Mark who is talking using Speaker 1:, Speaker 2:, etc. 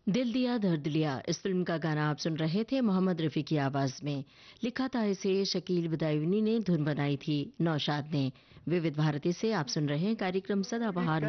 Speaker 1: दिल दिया दर्द लिया, इस फिल्म का गाना आप सुन रहे थे मोहम्मद रफ़ी की आवाज में। लिखा था इसे शकील बदायूनी ने, धुन बनाई थी नौशाद ने। विविध भारती से आप सुन रहे हैं कार्यक्रम सदाबहार